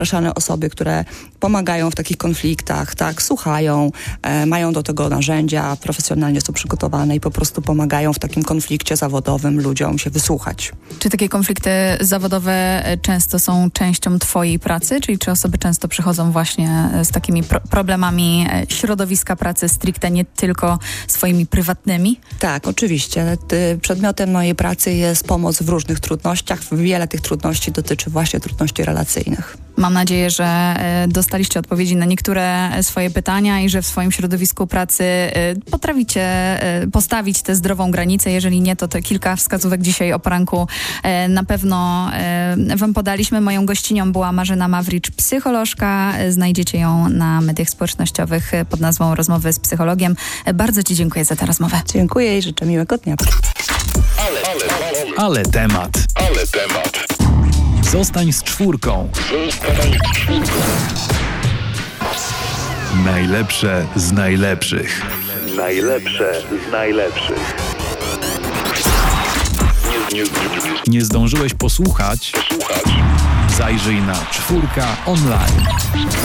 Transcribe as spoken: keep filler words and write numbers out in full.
zapraszane osoby, które pomagają w takich konfliktach, tak, słuchają, e, mają do tego narzędzia, profesjonalnie są przygotowane i po prostu pomagają w takim konflikcie zawodowym ludziom się wysłuchać. Czy takie konflikty zawodowe często są częścią twojej pracy? Czyli czy osoby często przychodzą właśnie z takimi pro- problemami środowiska pracy stricte, nie tylko swoimi prywatnymi? Tak, oczywiście. Ty- Przedmiotem mojej pracy jest pomoc w różnych trudnościach. Wiele tych trudności dotyczy właśnie trudności relacyjnych. Mam nadzieję, że e, dostaliście odpowiedzi na niektóre swoje pytania i że w swoim środowisku pracy e, potraficie e, postawić tę zdrową granicę. Jeżeli nie, to te kilka wskazówek dzisiaj o poranku e, na pewno e, wam podaliśmy. Moją gościnią była Marzena Mawricz, psycholożka. E, Znajdziecie ją na mediach społecznościowych e, pod nazwą Rozmowy z psychologiem. E, Bardzo ci dziękuję za tę rozmowę. Dziękuję i życzę miłego dnia. Ale, ale, ale temat. Ale temat. Zostań z czwórką. Zostań z czwórką. Najlepsze z najlepszych. Najlepsze z najlepszych. Nie, nie, nie, nie zdążyłeś posłuchać? Posłuchać. Zajrzyj na czwórka online.